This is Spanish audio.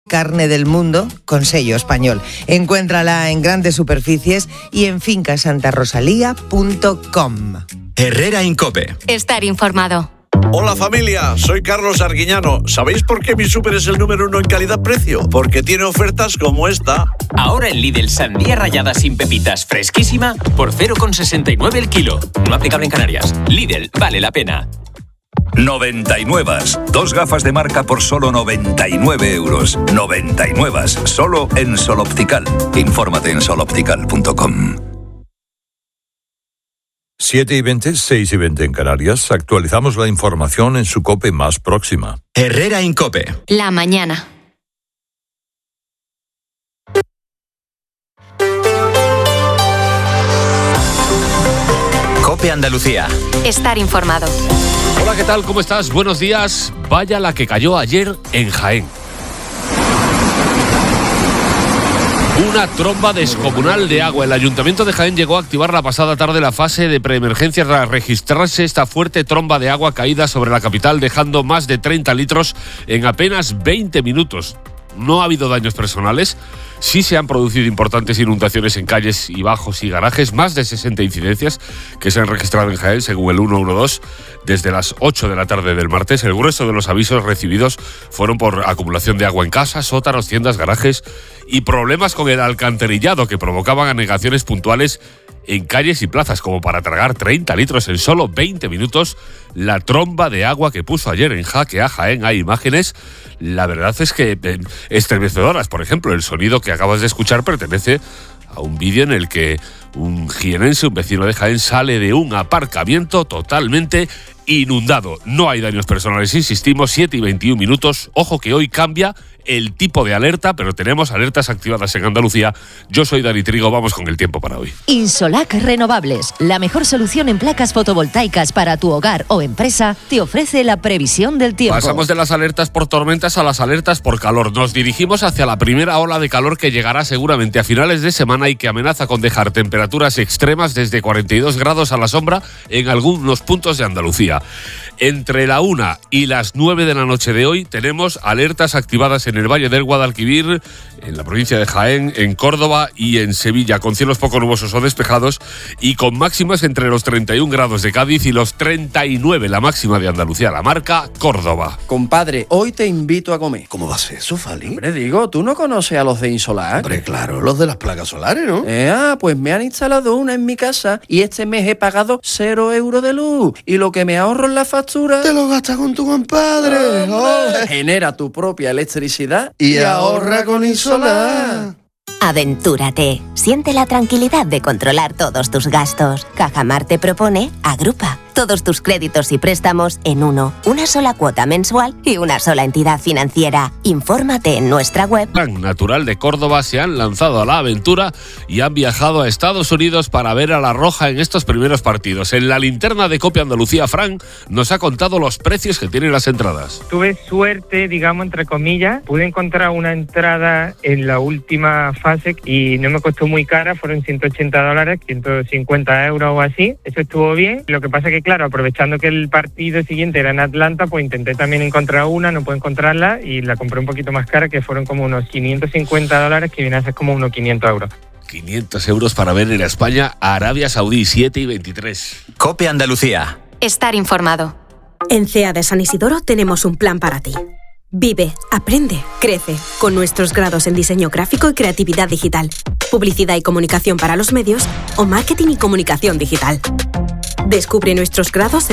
carne del mundo con sello español. Encuéntrala en grandes superficies y en fincasantarosalía.com. Herrera Incope. Estar informado. Hola familia, soy Carlos Arguiñano. ¿Sabéis por qué mi súper es el número 1 en calidad-precio? Porque tiene ofertas como esta. Ahora en Lidl, sandía rallada sin pepitas fresquísima por 0,69 el kilo. No aplicable en Canarias. Lidl, vale la pena. 99. 2 gafas de marca por solo 99 euros. 99. Solo en Sol Optical. Infórmate en soloptical.com. 7:20, 6:20 en Canarias. Actualizamos la información en su COPE más próxima. Herrera Incope. La mañana. COPE Andalucía. Estar informado. Hola, ¿qué tal? ¿Cómo estás? Buenos días. Vaya la que cayó ayer en Jaén. Una tromba descomunal de agua. El Ayuntamiento de Jaén llegó a activar la pasada tarde la fase de preemergencia tras registrarse esta fuerte tromba de agua caída sobre la capital, dejando más de 30 litros en apenas 20 minutos. No ha habido daños personales. Sí se han producido importantes inundaciones en calles y bajos y garajes, más de 60 incidencias que se han registrado en Jaén, según el 112, desde las 8 de la tarde del martes. El grueso de los avisos recibidos fueron por acumulación de agua en casas, sótanos, tiendas, garajes y problemas con el alcantarillado que provocaban anegaciones puntuales en calles y plazas, como para tragar 30 litros en solo 20 minutos. La tromba de agua que puso ayer en jaque a Jaén. Hay imágenes, la verdad es que estremecedoras. Por ejemplo, el sonido que acabas de escuchar pertenece a un vídeo en el que un jienense, un vecino de Jaén, sale de un aparcamiento totalmente inundado. No hay daños personales, insistimos, 7:21 minutos. Ojo que hoy cambia el tipo de alerta, pero tenemos alertas activadas en Andalucía. Yo soy Dani Trigo, vamos con el tiempo para hoy. Insolac Renovables, la mejor solución en placas fotovoltaicas para tu hogar o empresa, te ofrece la previsión del tiempo. Pasamos de las alertas por tormentas a las alertas por calor. Nos dirigimos hacia la primera ola de calor que llegará seguramente a finales de semana y que amenaza con dejar temperaturas extremas desde 42 grados a la sombra en algunos puntos de Andalucía. Entre la 1 y las 9 de la noche de hoy tenemos alertas activadas en el Valle del Guadalquivir, en la provincia de Jaén, en Córdoba y en Sevilla, con cielos poco nubosos o despejados y con máximas entre los 31 grados de Cádiz y los 39, la máxima de Andalucía, la marca Córdoba. Compadre, hoy te invito a comer. ¿Cómo va a ser eso, Fali? Hombre, digo, ¿tú no conoces a los de Insolac? Hombre, claro, los de las placas solares, ¿no? Pues me han instalado una en mi casa y este mes he pagado 0 euros de luz. Y lo que me ahorro en la factura... Te lo gastas con tu compadre. Genera tu propia electricidad y ahorra con Insolac. Aventúrate. Siente la tranquilidad de controlar todos tus gastos. Cajamar te propone Agrupa. Todos tus créditos y préstamos en uno. Una sola cuota mensual y una sola entidad financiera. Infórmate en nuestra web. Plan Natural de Córdoba se han lanzado a la aventura y han viajado a Estados Unidos para ver a la Roja en estos primeros partidos. En la linterna de COPE Andalucía, Fran nos ha contado los precios que tienen las entradas. Tuve suerte, digamos, entre comillas. Pude encontrar una entrada en la última fase y no me costó muy cara. Fueron $180, 150 euros o así. Eso estuvo bien. Lo que pasa es que, claro, aprovechando que el partido siguiente era en Atlanta, pues intenté también encontrar una, no pude encontrarla y la compré un poquito más cara, que fueron como unos $550, que viene a ser como unos 500 euros. 500 euros para ver en España a Arabia Saudí, 7:23. COPE Andalucía. Estar informado. En CEA de San Isidoro tenemos un plan para ti. Vive, aprende, crece, con nuestros grados en diseño gráfico y creatividad digital, publicidad y comunicación para los medios o marketing y comunicación digital. Descubre nuestros grados